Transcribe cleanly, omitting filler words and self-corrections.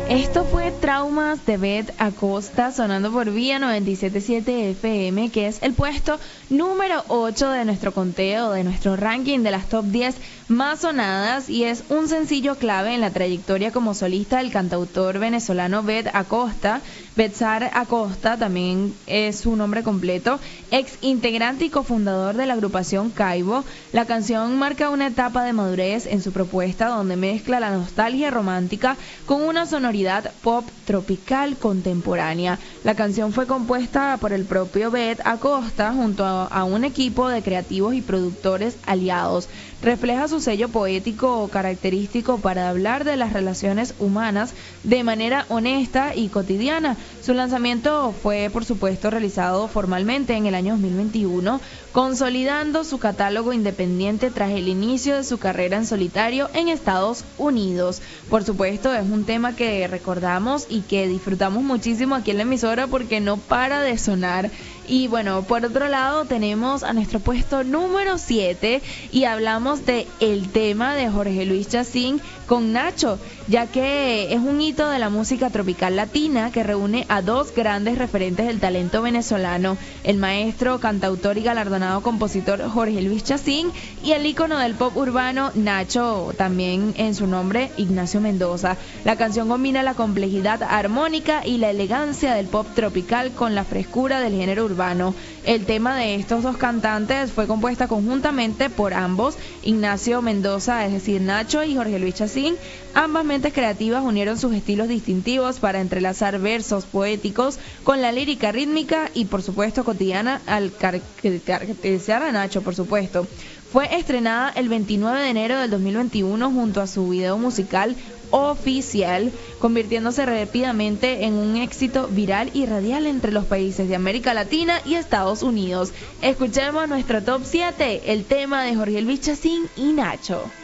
Esto fue Traumas de Beth Acosta sonando por Vía 97.7 FM, que es el puesto número 8 de nuestro conteo, de nuestro ranking de las top 10 más sonadas, y es un sencillo clave en la trayectoria como solista del cantautor venezolano Beth Acosta. Betzar Acosta también es su nombre completo, ex integrante y cofundador de la agrupación Caibo. La canción marca una etapa de madurez en su propuesta, donde mezcla la nostalgia romántica con una sonoridad pop tropical contemporánea. La canción fue compuesta por el propio Beth Acosta junto a un equipo de creativos y productores aliados. Refleja su sello poético característico para hablar de las relaciones humanas de manera honesta y cotidiana. Su lanzamiento fue, por supuesto, realizado formalmente en el año 2021, consolidando su catálogo independiente tras el inicio de su carrera en solitario en Estados Unidos. Por supuesto, es un tema que recordamos y que disfrutamos muchísimo aquí en la emisora porque no para de sonar. Y bueno, por otro lado tenemos a nuestro puesto número 7 y hablamos de el tema de Jorge Luis Chacín con Nacho, ya que es un hito de la música tropical latina que reúne a dos grandes referentes del talento venezolano, el maestro, cantautor y galardonado compositor Jorge Luis Chacín y el ícono del pop urbano Nacho, también en su nombre Ignacio Mendoza. La canción combina la complejidad armónica y la elegancia del pop tropical con la frescura del género urbano. El tema de estos dos cantantes fue compuesta conjuntamente por ambos, Ignacio Mendoza, es decir, Nacho, y Jorge Luis Chacín. Ambas mentes creativas unieron sus estilos distintivos para entrelazar versos poéticos con la lírica rítmica y, por supuesto, cotidiana al caracterizar a Nacho, por supuesto. Fue estrenada el 29 de enero del 2021 junto a su video musical oficial, convirtiéndose rápidamente en un éxito viral y radial entre los países de América Latina y Estados Unidos. Escuchemos nuestro top 7, el tema de Jorge Luis Chacín y Nacho.